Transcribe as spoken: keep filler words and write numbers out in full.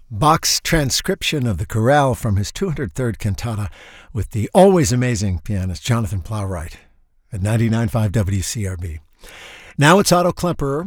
Bach's transcription of the chorale from his two hundred third cantata with the always amazing pianist Jonathan Plowright at ninety-nine point five W C R B. Now it's Otto Klemperer